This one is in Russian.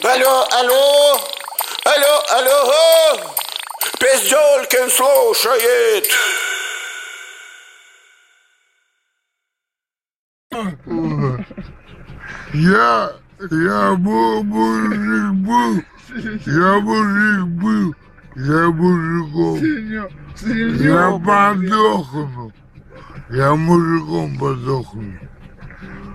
Алло, алло, алло, алло, Пизделкин слушает. Я мужик был, я мужиком, я подохну, я мужиком подохну.